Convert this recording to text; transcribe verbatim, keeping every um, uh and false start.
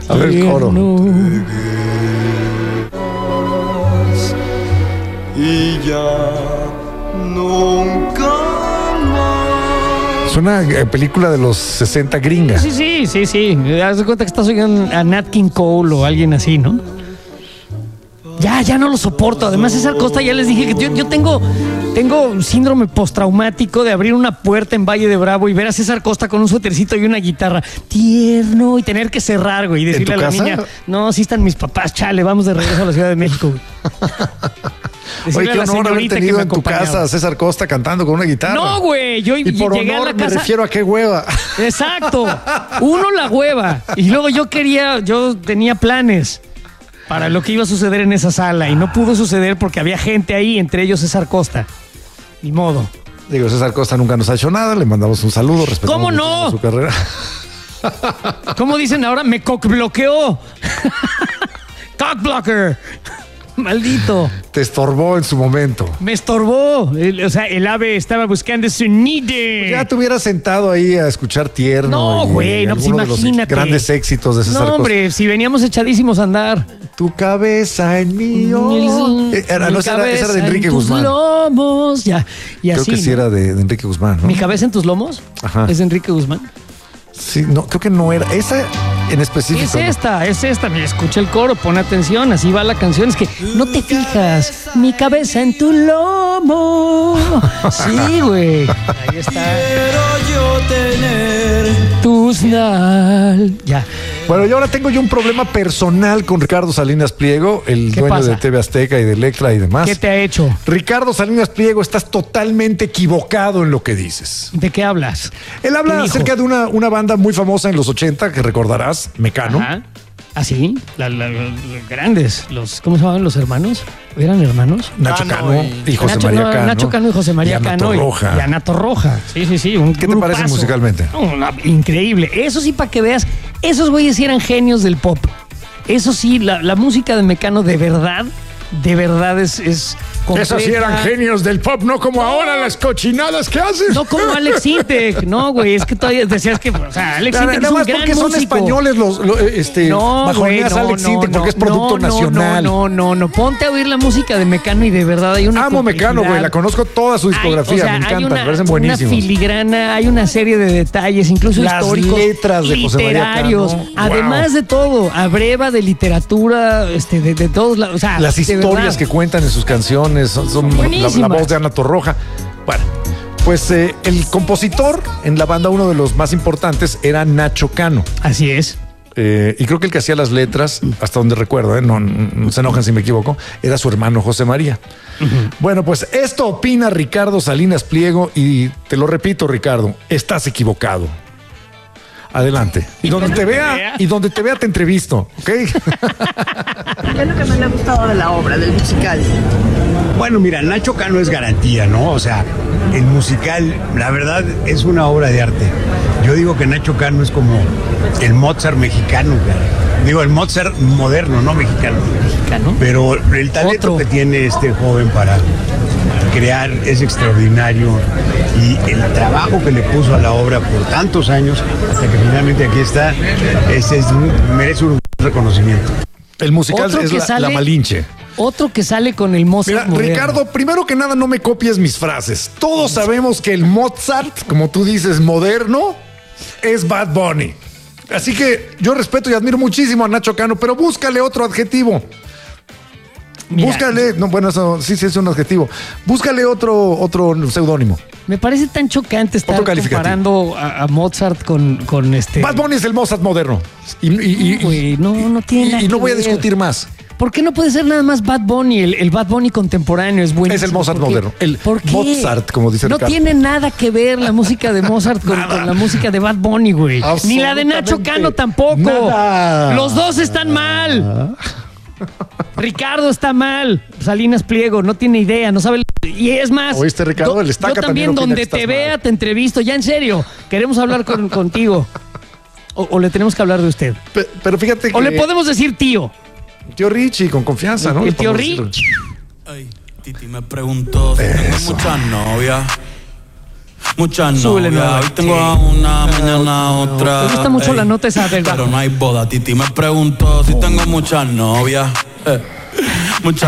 A ver el coro. Y ya nunca más. Es una eh, película de los sesenta gringa. Sí, sí, sí, sí. Haz de cuenta que estás oyendo a Nat King Cole o alguien así, ¿no? Ya, ya no lo soporto. Además, César Costa, ya les dije que yo, yo tengo, tengo un síndrome postraumático de abrir una puerta en Valle de Bravo y ver a César Costa con un suétercito y una guitarra tierno y tener que cerrar, güey, y decirle a la casa? niña, no, sí están mis papás, chale, vamos de regreso a la Ciudad de México, güey. Oye, qué honor haber tenido en tu casa a César Costa cantando con una guitarra. No, güey, yo y por llegué honor a la me casa. refiero a qué hueva. Exacto. Uno, la hueva. Y luego yo quería, yo tenía planes para lo que iba a suceder en esa sala y no pudo suceder porque había gente ahí, entre ellos César Costa. Ni modo. Digo, César Costa nunca nos ha hecho nada, le mandamos un saludo, respetamos ¿Cómo no? su carrera. ¿Cómo dicen ahora? Me cockbloqueó. Cockblocker. Maldito. Te estorbó en su momento. Me estorbó. El- o sea, el ave estaba buscando su nido. Ya te hubieras sentado ahí a escuchar Tierno. No, y- güey, y no, pues alguno de los imagínate. grandes éxitos de César No, hombre, Costa. si veníamos echadísimos a andar. Tu cabeza en mí. oh. Eh, era, Mi no, esa era, esa era de cabeza Enrique en tus Guzmán. lomos. Ya, y Creo así, que sí ¿no? era de, de Enrique Guzmán, ¿no? ¿Mi cabeza en tus lomos? Ajá. ¿Es de Enrique Guzmán? Sí, no, creo que no era. Esa en específico. Es ¿no? esta, es esta. Mira, escucha el coro, pon atención, así va la canción. Es que no te fijas. Mi cabeza en tu lomo. Sí, güey. Ahí está. quiero yo tener. Tus nal. Ya. Bueno, y ahora tengo yo un problema personal con Ricardo Salinas Pliego, el ¿Qué dueño pasa? de T V Azteca y de Electra y demás. ¿Qué te ha hecho? Ricardo Salinas Pliego, estás totalmente equivocado en lo que dices. ¿De qué hablas? Él habla ¿Qué dijo? acerca de una, una banda muy famosa en los ochenta, que recordarás, Mecano. Ajá. ¿Ah, sí? La- la- la- la- grandes. Los, ¿cómo se llamaban los hermanos? ¿Eran hermanos? Nacho Cano Cano y- y José Nacho, María no, Cano. Nacho Cano y José María y Ana Cano. Torroja. Y Ana Torroja. Sí, sí, sí. Un ¿Qué te parece grupazo. musicalmente? Una- increíble. Eso sí, para que veas, esos güeyes sí eran genios del pop. Eso sí, la, la música de Mecano de verdad, de verdad es, es Esos sí eran genios del pop, no como ahora las cochinadas que hacen. No como Alex Intec. No, güey, es que todavía decías que, o sea, Alex Nada, Intec es nada un más gran porque son músico. españoles los, los, este, No, güey, bajoneas no, Alex no, Intec no, porque es producto no, nacional. No, no, no, no, ponte a oír la música de Mecano y de verdad hay una Amo Mecano, güey, complejidad. la conozco toda su discografía, Hay, o sea, me hay encanta, una, me parecen una buenísimos. filigrana, hay una serie de detalles, incluso Las históricos, letras de José María literarios, Cano, además wow. de todo, abreva de literatura, este, de, de todos lados, o sea, Las de historias verdad. que cuentan en sus canciones son, son la, la buenísimas. voz de Ana Torroja. Bueno, pues eh, el compositor en la banda, uno de los más importantes, era Nacho Cano. Así es. Eh, y creo que el que hacía las letras, hasta donde recuerdo, eh, no, no se enojen si me equivoco, era su hermano José María. Uh-huh. Bueno, pues esto opina Ricardo Salinas Pliego y te lo repito, Ricardo, estás equivocado. Adelante. Y donde te vea, y donde te vea te entrevisto, ¿ok? ¿Qué es lo que más le ha gustado de la obra, del musical? Bueno, mira, Nacho Cano es garantía, ¿no? O sea, el musical, la verdad, es una obra de arte. Yo digo que Nacho Cano es como el Mozart mexicano, cara. Digo, el Mozart moderno, no mexicano. Mexicano. Pero el talento Otro. que tiene este joven para crear es extraordinario y el trabajo que le puso a la obra por tantos años hasta que finalmente aquí está, ese es un- merece un reconocimiento. El musical Otro es que la, sale- la Malinche. Otro que sale con el Mozart Mira, moderno. Ricardo, primero que nada, no me copies mis frases. Todos sabemos que el Mozart, como tú dices, moderno, es Bad Bunny. Así que yo respeto y admiro muchísimo a Nacho Cano, pero búscale otro adjetivo. Mira, Búscale, no, bueno, eso sí, sí es un adjetivo. Búscale otro, otro seudónimo. me parece tan chocante estar Otro calificativo. comparando a, a Mozart con, con este. Bad Bunny es el Mozart moderno. Y, y- y- Güey, no, no tiene y- nada y no que voy a ver. discutir más. ¿Por qué no puede ser nada más Bad Bunny? El, el Bad Bunny contemporáneo es buenísimo. Es el Mozart ¿Por qué? moderno. El ¿Por qué? Mozart, como dice No Ricardo. tiene nada que ver la música de Mozart con, con la música de Bad Bunny, güey. Ni la de Nacho Absolutamente Cano tampoco. nada. Los dos están mal. Ricardo está mal. Salinas Pliego no tiene idea, no sabe. Y es más. ¿Oíste, Ricardo? do- El Estaca yo también, también opina donde que estás te vea, mal. te entrevisto. Ya en serio. Queremos hablar con, contigo. O, o le tenemos que hablar de usted. Pe- Pero fíjate que... O le podemos decir tío. Tío Richie, con confianza, ¿no? El Le tío podemos decir- Rich. Ay, Titi me preguntó si tengo muchas novias. muchas Súbele, novias. no. Hoy tengo a una, mañana a otra. Me gusta mucho ey. la nota esa, ¿verdad? Pero no hay boda. Titi me preguntó si tengo muchas novias. Eh, muchas